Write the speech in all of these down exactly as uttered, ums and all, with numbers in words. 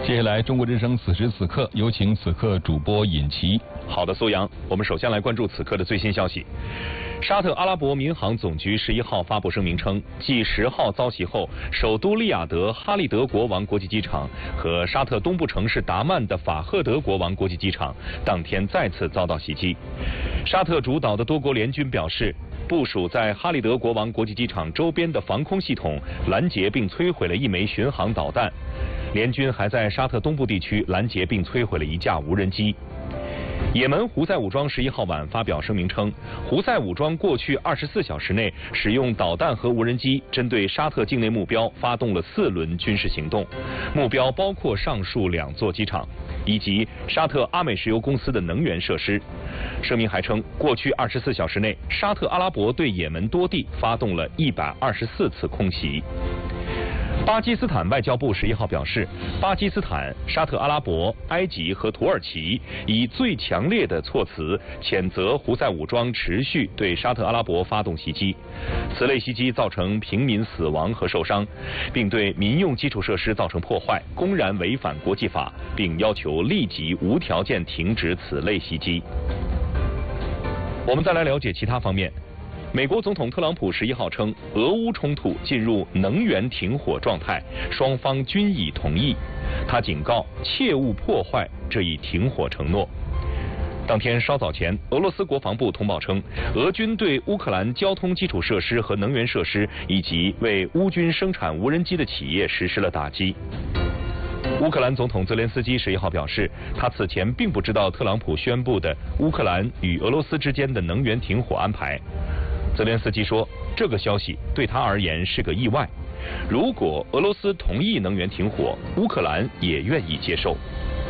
接下来，中国之声此时此刻有请此刻主播尹奇。 好的，苏阳，我们首先来关注此刻的最新消息。沙特阿拉伯民航总局十一号发布声明称，继十号遭袭后，首都利雅得哈利德国王国际机场和沙特东部城市达曼的法赫德国王国际机场当天再次遭到袭击。沙特主导的多国联军表示，部署在哈利德国王国际机场周边的防空系统拦截并摧毁了一枚巡航导弹。联军还在沙特东部地区拦截并摧毁了一架无人机。也门胡塞武装十一号晚发表声明称，胡塞武装过去二十四小时内使用导弹和无人机针对沙特境内目标发动了四轮军事行动，目标包括上述两座机场以及沙特阿美石油公司的能源设施。声明还称，过去二十四小时内，沙特阿拉伯对也门多地发动了一百二十四次空袭。巴基斯坦外交部十一号表示，巴基斯坦、沙特阿拉伯、埃及和土耳其以最强烈的措辞谴责胡塞武装持续对沙特阿拉伯发动袭击，此类袭击造成平民死亡和受伤，并对民用基础设施造成破坏，公然违反国际法，并要求立即无条件停止此类袭击。我们再来了解其他方面。美国总统特朗普十一号称，俄乌冲突进入能源停火状态，双方均已同意。他警告切勿破坏这一停火承诺。当天稍早前，俄罗斯国防部通报称，俄军对乌克兰交通基础设施和能源设施以及为乌军生产无人机的企业实施了打击。乌克兰总统泽连斯基十一号表示，他此前并不知道特朗普宣布的乌克兰与俄罗斯之间的能源停火安排。泽连斯基说，这个消息对他而言是个意外。如果俄罗斯同意能源停火，乌克兰也愿意接受。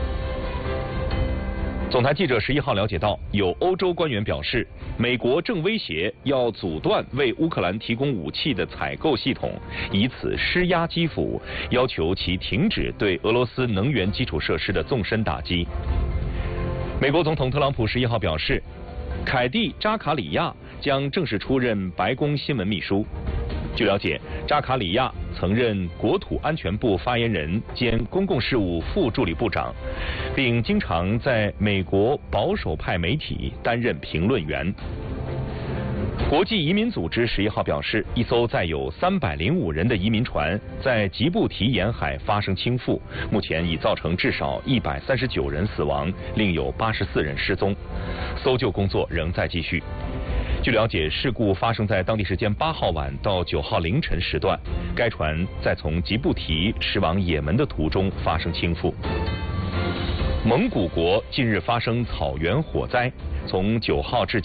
总台记者十一号了解到，有欧洲官员表示，美国正威胁要阻断为乌克兰提供武器的采购系统，以此施压基辅，要求其停止对俄罗斯能源基础设施的纵深打击。美国总统特朗普十一号表示，凯蒂·扎卡里亚将正式出任白宫新闻秘书。据了解，扎卡里亚曾任国土安全部发言人兼公共事务副助理部长，并经常在美国保守派媒体担任评论员。国际移民组织十一号表示，一艘载有三百零五人的移民船在吉布提沿海发生倾覆，目前已造成至少一百三十九人死亡，另有八十四人失踪，搜救工作仍在继续。据了解，事故发生在当地时间八号晚到九号凌晨时段，该船在从吉布提驶往也门的途中发生倾覆。蒙古国近日发生草原火灾，从九号至